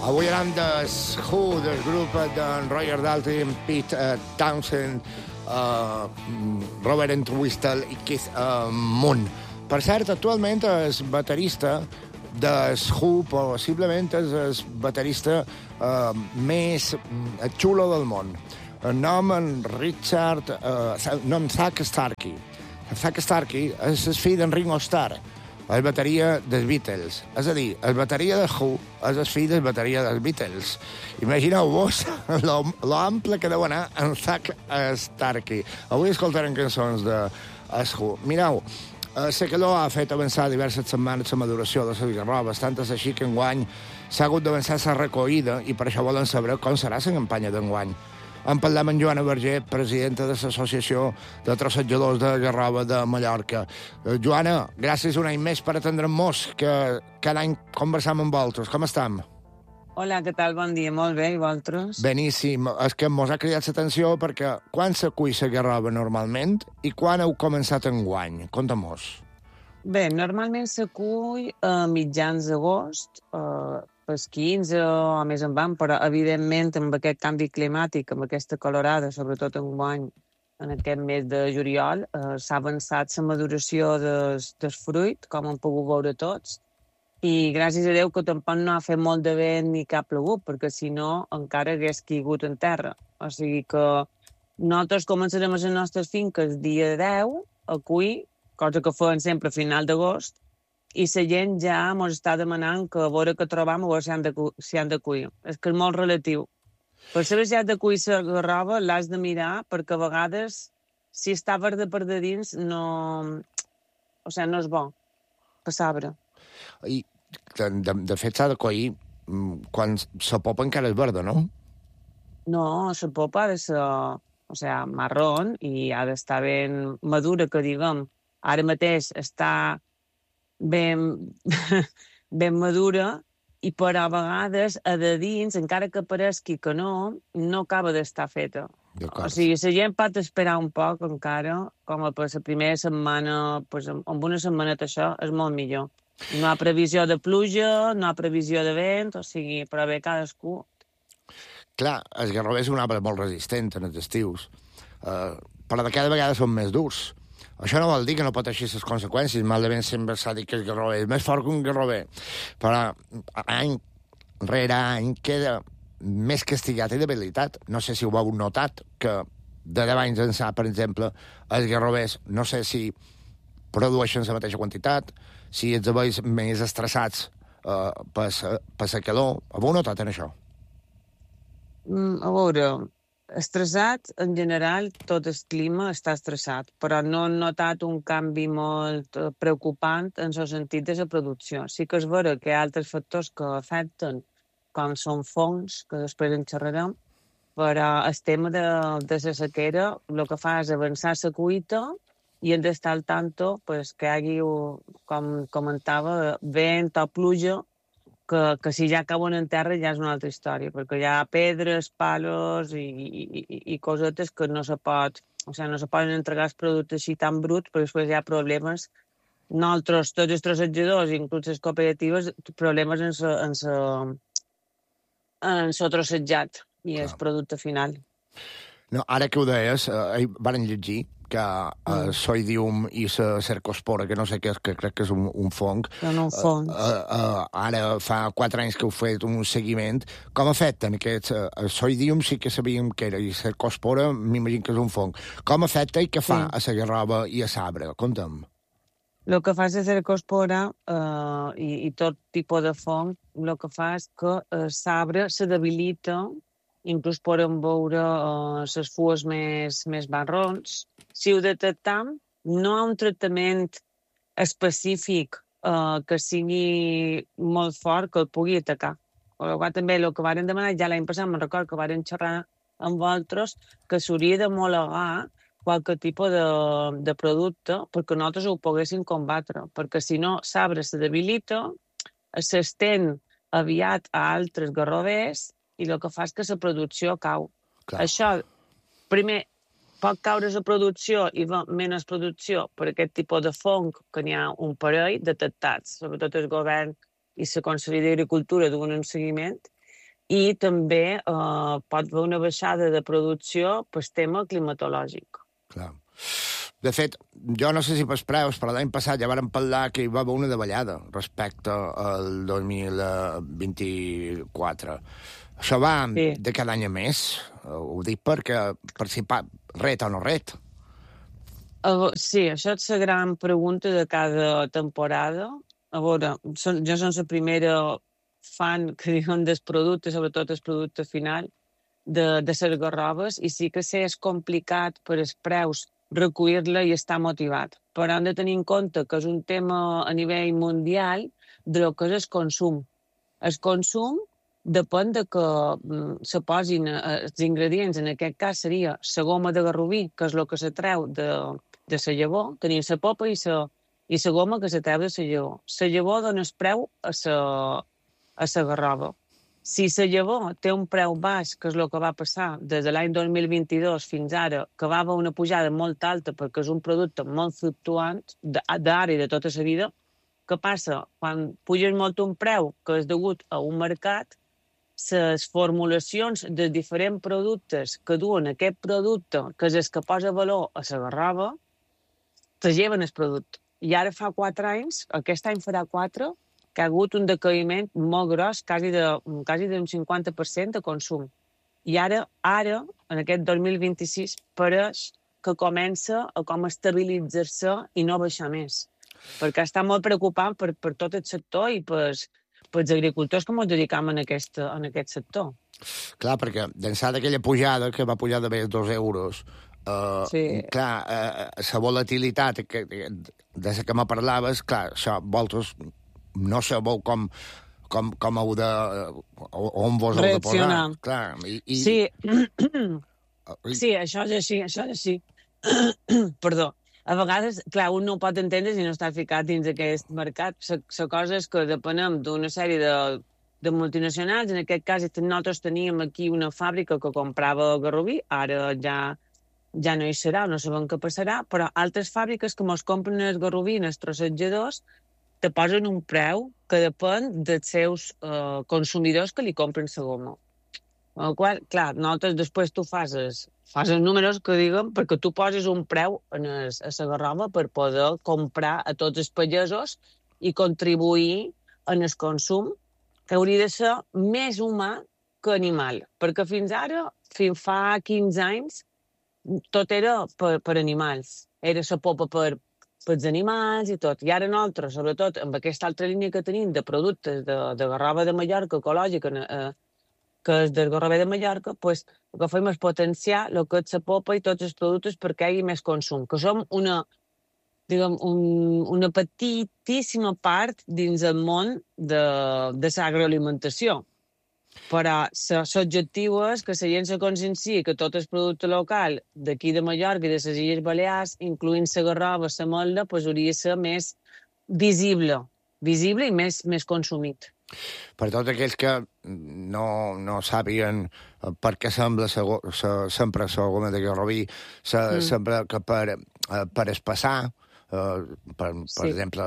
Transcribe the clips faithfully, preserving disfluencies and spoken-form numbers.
Avui anam del Who, del grup d'en Roger Daltrey, Pete uh, Townshend, uh, Robert Entwistle i Keith uh, Moon. Per cert, actualment és baterista del Who, possiblement és el baterista uh, més xulo del món. El nom en Richard... Uh, el nom Zach Starkey. Zach Starkey és el fill d'en Ringo Starr, el bateria dels Beatles. És a dir, el bateria de Who és el fill del bateria dels Beatles. Imagineu-vos l'ample que deu anar en Zach Starkey. Avui escoltarem cançons de Who. Mireu, la calor ha fet avançar diverses setmanes la maduració de les garrobes, tant és així que enguany s'ha hagut d'avançar la recollida i per això volen saber com serà la campanya d'enguany. En parlem amb Joana Verger, presidenta de l'Associació de Trossejadors de Garroba de Mallorca. Eh, Joana, gràcies un any més per atendre'm-nos, que cada any conversam amb vosaltres. Com estem? Hola, què tal? Bon dia. Molt bé, i vosaltres? Beníssim. És que mos ha cridat l'atenció perquè quan se cull la garroba normalment i quan heu començat enguany? Conta-mos. Bé, normalment se cull a mitjans d'agost, eh, pels quinze o més en van, però evidentment amb aquest canvi climàtic, amb aquesta calorada, sobretot enguany, en aquest mes de juliol, eh, s'ha avançat la maduració del, del fruit, com hem pogut veure tots, i gràcies a Déu que tampoc no ha fet molt de vent ni que ha plogut, perquè si no encara hagués caigut en terra. O sigui que nosaltres començarem a les nostres finques dia deu a cuir, cosa que feien sempre a final d'agost, i la gent ja ens està demanant que a veure què trobam, a veure si han de, si han de cuir. És que és molt relatiu. Per saber si has de cuir la garroba, l'has de mirar, perquè a vegades, si està verda per de dins, no... O sigui, no és bo per sabre. I, de, de, de fet, s'ha de collir quan la popa encara és verda, no? No, la popa ha de ser, o sigui, marrón i ha d'estar ben madura, que diguem. Ara mateix està ben, ben madura, i però a vegades a de dins, encara que pareixi que no, no acaba d'estar feta. O sigui, la gent pot esperar un poc encara, com a per la primera setmana, pues, amb una setmaneta això és molt millor. No hi ha previsió de pluja, no hi ha previsió de vent, o sigui, però bé, cadascú. Clar, el garrover és un arbre molt resistent en els estius, uh, però de cada vegada són més durs. Això no vol dir que no pot així les conseqüències. Malament sempre s'ha dit que el garrover és més fort que un garrover. Però any rere any queda més castigat i debilitat. No sé si ho heu notat, que de deu anys ençà, per exemple, els garrovers, no sé si produeixen la mateixa quantitat, si els veus més estressats uh, per, per la calor. Heu notat en això? Mm, a veure... Estressat, en general, tot el clima està estressat, però no he notat un canvi molt preocupant en el sentit de la producció. Sí que és vera que hi ha altres factors que afecten, com són fongs, que després en xerrarem, però el tema de, de la sequera el que fa és avançar la cuita i hem d'estar al tanto pues, que hi hagi, com comentava, vent o pluja, Que, que si ja cauen en terra ja és una altra història, perquè hi ha pedres, palos i, i, i cosetes que no se pot, o sigui, no se poden entregar els productes així tan bruts, perquè després hi ha problemes. Nosaltres, tots els trossejadors, inclús les cooperatives, problemes en sa, en sa, en sa trossejat i el producte final. No, ara que ho deies, eh, van llegir que el uh, soidium i la cercospora, que no sé què és, que crec que és un, un fong, Són un fong. Uh, uh, uh, ara fa quatre anys que heu fet un seguiment. Com afecten aquests? Uh, el soidium sí que sabíem que era, i la cercospora m'imagino que és un fong. Com afecta i què fa sí. a la garroba i a l'arbre? Conta'm. El que fa la cercospora uh, i, i tot tipus de fong, el que fa és que uh, l'arbre se debilita, inclús podem veure uh, les fues més, més marrons. Si ho detectam, no hi ha un tractament específic uh, que sigui molt fort que el pugui atacar. O també el que varen demanar, ja l'any passat, me'n record que varen xerrar amb vosaltres, que s'hauria d'homologar qualque tipus de, de producte perquè nosaltres ho poguéssim combatre. Perquè si no, l'arbre se debilita, s'estén aviat a altres garrovers i el que fa és que la producció cau. Clar. Això, primer, pot caure la producció i va menys producció per aquest tipus de fong, que n'hi ha un parell detectats, sobretot el govern i la Conselleria d'Agricultura duen un seguiment, i també eh, pot haver una baixada de producció per tema climatològic. Clar. De fet, jo no sé si pels preus, però l'any passat ja vàrem parlar que hi va haver una davallada respecte al dos mil vint-i-quatre. Això va sí. de cada any a més? Ho dic perquè per si pa, ret o no ret. Uh, sí, això és la gran pregunta de cada temporada. A veure, son, jo som la primera fan que diuen del producte, sobretot el producte final, de, de les garrobes, i sí que sé, és complicat per els preus recollir-la i estar motivat. Però hem de tenir en compte que és un tema a nivell mundial del que és el consum. El consum depèn de que mm, se posin els ingredients, en aquest cas seria la goma de garroví, que és el que se treu de, de la llavor, tenim la popa i la i la goma que se treu de la llavor. La llavor dona el preu a la, a la garroba. Si la llavor té un preu baix, que és el que va passar des de l'any dos mil vint-i-dos fins ara, que va haver una pujada molt alta perquè és un producte molt fluctuant d'ara i de tota la vida, què passa? Quan puges molt un preu que és degut a un mercat, les formulacions de diferents productes que duen aquest producte, que és el que posa valor a la garrova, te lleven el producte. I ara fa quatre anys, aquest any farà quatre, que ha hagut un decaïment molt gros, quasi de, quasi d'un cinquanta per cent de consum. I ara, ara, en aquest dos mil vint-i-sis, pareix que comença a com estabilitzar-se i no baixar més. Perquè està molt preocupant per, per tot el sector i per, per els agricultors que ens dedicam en aquest, en aquest sector. Clar, perquè d'ençà d'aquella pujada, que va pujar de més dos euros, uh, sí. clar, uh, la volatilitat que, de la que me parlaves, clar, això, vosaltres no sabeu com, com, com heu de... on vos heu de posar. Clar, i, i... Sí. sí, això és així, això és així. Perdó. A vegades, clar, un no ho pot entendre si no està ficat dins aquest mercat. La cosa és que depenem d'una sèrie de, de multinacionals. En aquest cas, nosaltres teníem aquí una fàbrica que comprava garroví, ara ja, ja no hi serà, no sabem què passarà, però altres fàbriques que mos compren els garroví, els trossejadors, te posen un preu que depèn dels seus eh, consumidors que li compren la goma. El qual, clar, nosaltres després tu fas els, fas els números que diguen perquè tu poses un preu en es, a la garroba per poder comprar a tots els pagesos i contribuir en el consum, que hauria de ser més humà que animal. Perquè fins ara, fins fa quinze anys, tot era per, per animals. Era la popa per, per els animals i tot. I ara nosaltres, sobretot amb aquesta altra línia que tenim de productes de, de garroba de Mallorca ecològica, eh, que és del garrover de Mallorca, pues, el que fem és potenciar el que és la popa i tots els productes perquè hi hagi més consum, que som una, diguem, un, una petitíssima part dins el món de, de l'agroalimentació. Però l'objectiu és que la gent se conscienciï que tot el producte local d'aquí de Mallorca i de les Illes Balears, incloent la garrova, la molda, pues, hauria de ser més visible, visible i més, més consumit. Per tots aquells que no, no sàpiguen per què sembla sa, sa, sempre la goma de garroví, sa, mm. sembla que per, per espassar, uh, per, per sí. exemple,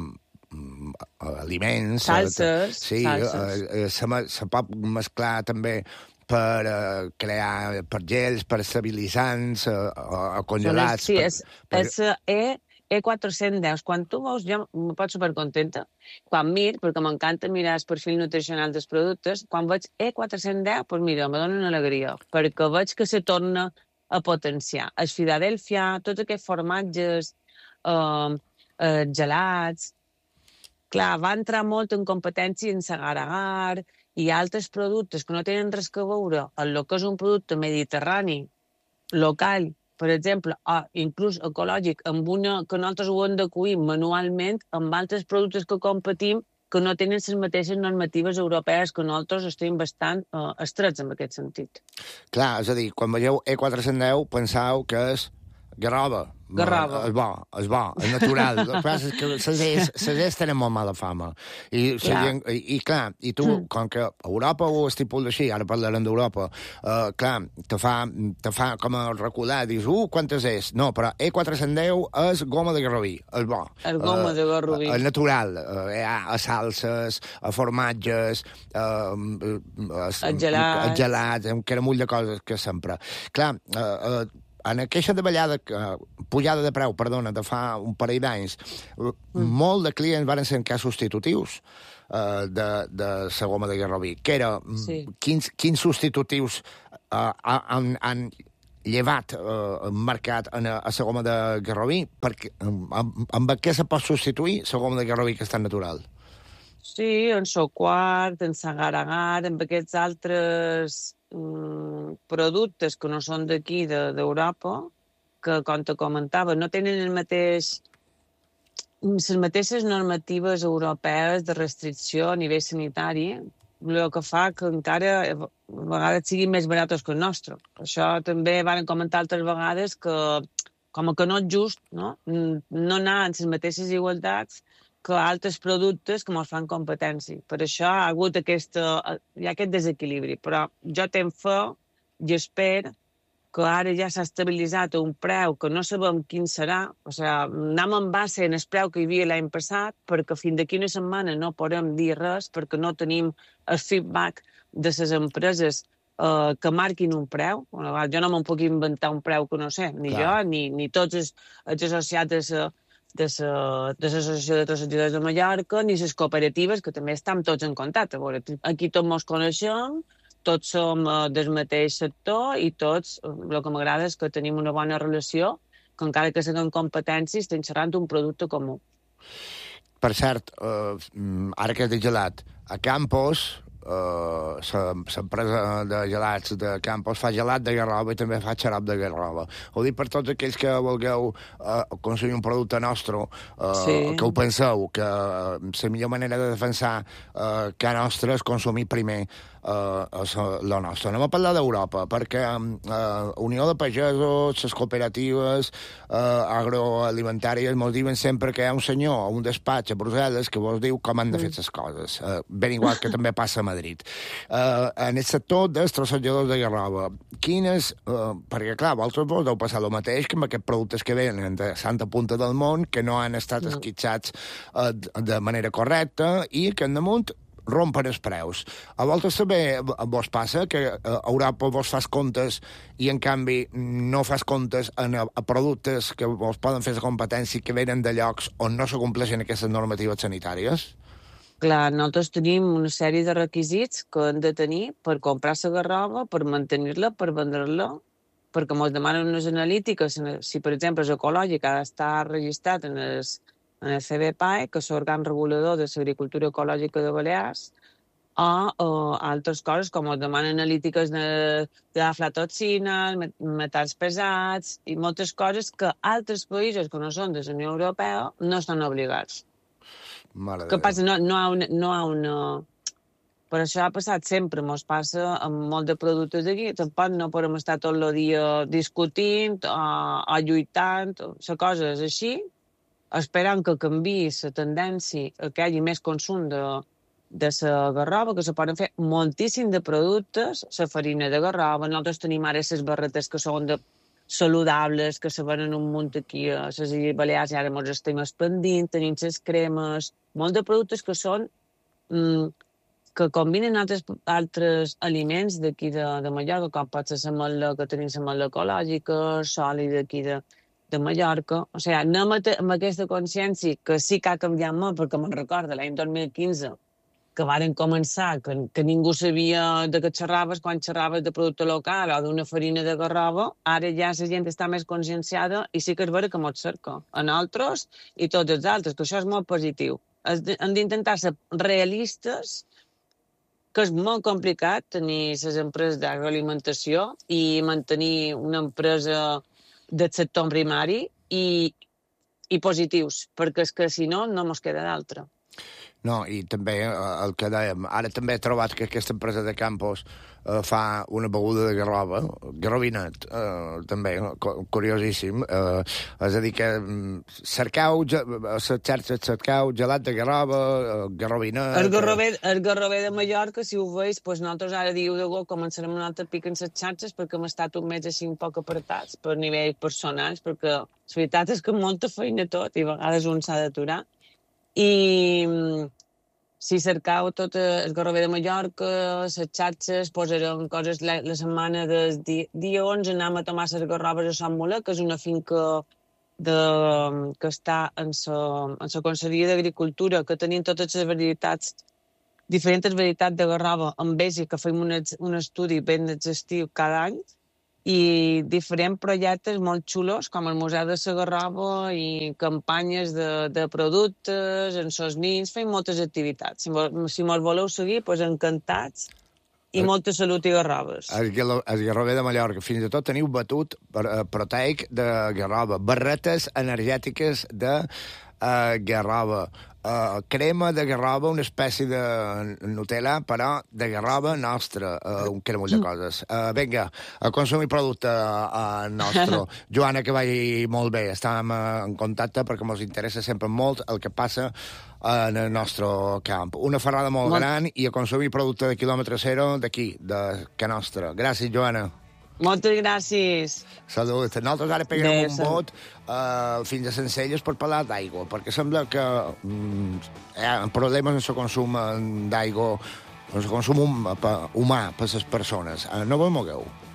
um, aliments... Salses. Sí, salses. Uh, se, se pot mesclar també per uh, crear per gels, per estabilitzants, uh, uh, congelats... Sí, per, és, per... és E... E quatre-cents deu, quan tu veus, jo me pots supercontenta. Quan mir, perquè m'encanta mirar el perfil nutricional dels productes, quan veig E quatre-cents deu, doncs mira, me dona una alegria, perquè veig que se torna a potenciar. El Philadelphia, tots aquests formatges, eh, eh, gelats... Clar, va entrar molt en competència en l'agar-agar i altres productes que no tenen res a veure amb el que és un producte mediterrani, local, per exemple, o inclús ecològic, amb una que nosaltres ho hem de cuir manualment amb altres productes que competim que no tenen les mateixes normatives europees, que nosaltres estem bastant eh, estrets en aquest sentit. Clar, és a dir, quan veieu E quatre-cents deu penseu que és Garrova. Garrova. És bo, és bo, és natural. El que passa és que les és, les és tenen molt mala fama. I, Clar. gent, i, i clar, i tu, mm. com que Europa ho estipula així, ara parlarem d'Europa, uh, clar, te fa, te fa com a recular, dius, uh, quantes és? No, però E quatre cents deu és goma de garroví, és bo. És goma de garroví. Uh, és natural, uh, hi ha a salses, a formatges, uh, a, a gelats, a gelats, un caramull de coses que sempre. Clar, uh, uh, en aquesta davallada, uh, pujada de preu, perdona, de fa un parell d'anys, mm. molt de clients van ser cas substitutius uh, de, de la goma de garroví, que era sí. quins, quins substitutius uh, han, han llevat uh, mercat en, a la goma de garroví, perquè amb, amb què se pot substituir la goma de garroví que és tan natural? Sí, en soquart, en sagar-agar, amb aquests altres mm, productes que no són d'aquí, d'Europa, que, com te comentava, no tenen el mateix, les mateixes normatives europees de restricció a nivell sanitari, el que fa que encara a vegades siguin més baratos que el nostre. Això també van comentar altres vegades que com que no és just, no, no anar en les mateixes igualtats que altres productes que ens fan competència. Per això ha hagut aquesta, hi ha aquest desequilibri. Però jo tenc fe i espero que ara ja s'ha estabilitzat a un preu que no sabem quin serà. O sigui, anem en base en el preu que hi havia l'any passat, perquè fins d'aquí una setmana no podem dir res, perquè no tenim el feedback de les empreses eh, que marquin un preu. Bueno, jo no me'n puc inventar un preu que no sé, ni Clar. jo, ni, ni tots els, els associats de de l'Associació de Traçatges de Mallorca, ni les cooperatives, que també estem tots en contacte. Aquí tots ens coneixem, tots som del mateix sector i tots, el que m'agrada és que tenim una bona relació, que encara que siguem competències, estem xerrant un producte comú. Per cert, uh, ara que has dit gelat, a Campos, uh, l'empresa de gelats de Campos fa gelat de garrova i també fa xarop de garrova. Ho dic per tots aquells que vulgueu uh, consumir un producte nostre, uh, sí. que ho penseu, que uh, la millor manera de defensar uh, que nostre és consumir primer Uh, la nostra. Anem a parlar d'Europa, perquè uh, Unió de Pagesos, les cooperatives uh, agroalimentàries mos diuen sempre que hi ha un senyor a un despatx a Brussel·les que vos diu com han de fer les coses. Uh, ben igual que també passa a Madrid. Uh, en el sector dels trossejadors de garrova, quines... Uh, perquè, clar, vosaltres vos deu passar el mateix que amb aquests productes que venen de Santa Punta del Món, que no han estat esquitxats uh, de manera correcta i que en damunt rompen els preus. A vosaltres també vos passa que a Europa vos fas comptes i, en canvi, no fas comptes en a, a productes que vos poden fer la competència que venen de llocs on no se compleixen aquestes normatives sanitàries? Clar, nosaltres tenim una sèrie de requisits que hem de tenir per comprar la garrova, per mantenir-la, per vendre-la, perquè ens demanen unes analítiques. Si, per exemple, és ecològic, ha d'estar registrat en els en el C B P A E, que és l'òrgan regulador de l'agricultura ecològica de Balears, o, o altres coses com es demanen analítiques de, de aflatoxina, metalls pesats i moltes coses que altres països que no són de la Unió Europea no estan obligats. Mare Què passa? No, no, ha una, no ha una... Per això ha passat sempre, ens passa amb molts de productes d'aquí, tampoc no podem estar tot el dia discutint o, o lluitant, la cosa és així, esperant que canviï la tendència a que hi hagi més consum de, de la garrova, que se poden fer moltíssim de productes, la farina de garrova, nosaltres tenim ara les barretes que són de saludables, que se venen un munt aquí a les Illes Balears i ara ens estem expandint, tenim les cremes, molts de productes que són mm, que combinen altres, altres aliments d'aquí de, de Mallorca, com pot ser l'ametla, que tenim l'ametla ecològica, sòlid d'aquí de de Mallorca. O sigui, anem amb aquesta consciència que sí que ha canviat molt, perquè me'n recordo l'any dos mil quinze, que varen començar, que, que ningú sabia de què xerraves quan xerraves de producte local o d'una farina de garrova, ara ja la gent està més conscienciada i sí que és vera que mos cerca, a nosaltres i tots els altres, que això és molt positiu. Hem d'intentar ser realistes, que és molt complicat tenir les empreses d'agroalimentació i mantenir una empresa del sector primari i, i positius, perquè és que si no, no mos queda d'altra. No, i també eh, el que dèiem, ara també he trobat que aquesta empresa de Campos eh, fa una beguda de garrova, garrovinet, eh, també, curiosíssim. Eh, és a dir, que cercau, a les xarxes cercau, gelat de garrova, eh, garrovinet... El garrover, el garrover de Mallorca, si ho veus, doncs nosaltres ara diu d'agost començarem un altre pic en les xarxes perquè hem estat un mes així un poc apretats per nivell personals, perquè la veritat és que molta feina tot i a vegades un s'ha d'aturar. I si cercau tot el garrover de Mallorca, les xarxes, posarem coses la, la setmana del dia, dia onze anem a tomar les garroves a Sant Molé, que és una finca de, que està en la en la Conselleria d'Agricultura, que tenim totes les varietats, diferents varietats de garrova amb ells, que fem un, un estudi ben exhaustiu cada any, i diferents projectes molt xulos, com el Museu de la Garrova i campanyes de, de productes, en sos nins, fem moltes activitats. Si, si mos voleu seguir, doncs encantats, i el, molta salut i garroves. El, el garrover de Mallorca, fins i tot teniu batut proteic de garrova, barretes energètiques de uh, garrova, uh, crema de garrova, una espècie de Nutella, però de garrova nostra, uh, un cremull de coses. Uh, vinga, a consumir producte uh, nostre. Joana, que vagi molt bé. Estàvem uh, en contacte perquè ens interessa sempre molt el que passa en el nostre camp. Una ferrada molt, molt gran i a consumir producte de quilòmetre zero d'aquí, de que nostra. Gràcies, Joana. Moltes gràcies. Salut. Nosaltres ara pegarem un bot uh, fins a Sencelles per parlar d'aigua, perquè sembla que um, hi ha problemes en el consum d'aigua, en el consum humà per les persones. Uh, no vos mogueu.